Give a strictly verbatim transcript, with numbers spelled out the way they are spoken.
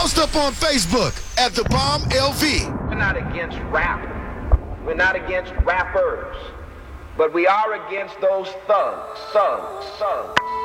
Post up on Facebook at The Bomb L V. We're not against rap. We're not against rappers. But we are against those thugs, thugs, thugs.